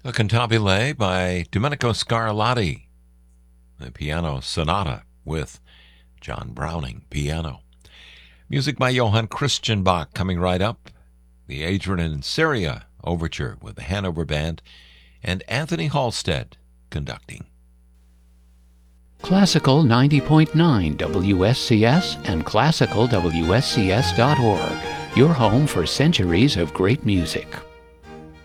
A cantabile by Domenico Scarlatti, a piano sonata with John Browning piano. Music by Johann Christian Bach coming right up. The Adrian and Syria Overture with the Hanover Band and Anthony Halstead conducting. Classical 90.9 WSCS and classicalwscs.org, your home for centuries of great music.